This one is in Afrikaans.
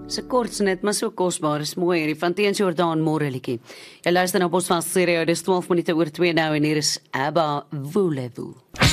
Se kort net, maar so kosbaar, is mooi, hierdie van Teens Jordaan Morelietjie. Jy luister na Bosveld Stereo, dis 12 minute oor 2 nou en hier is Abba Voulez-Vous.